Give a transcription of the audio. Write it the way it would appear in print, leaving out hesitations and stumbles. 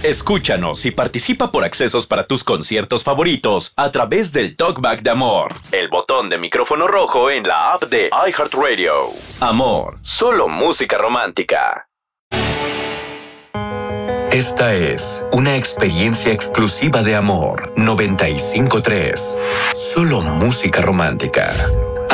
Escúchanos y participa por accesos para tus conciertos favoritos a través del Talkback de Amor, el botón de micrófono rojo en la app de iHeartRadio. Amor, solo música romántica. Esta es una experiencia exclusiva de Amor 95.3. Solo música romántica.